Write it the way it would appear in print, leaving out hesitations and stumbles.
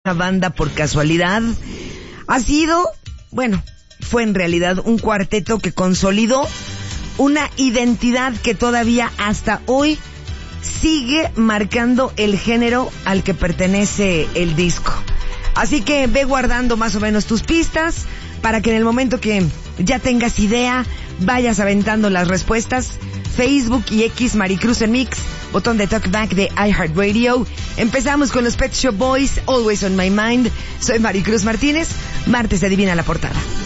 una banda por casualidad. Fue en realidad un cuarteto que consolidó una identidad que todavía hasta hoy sigue marcando el género al que pertenece el disco. Así que ve guardando más o menos tus pistas para que en el momento que ya tengas idea, vayas aventando las respuestas. Facebook y X Maricruz en Mix, botón de talkback de iHeartRadio. Empezamos con los Pet Shop Boys, Always on My Mind. Soy Maricruz Martínez, martes de Adivina la Portada.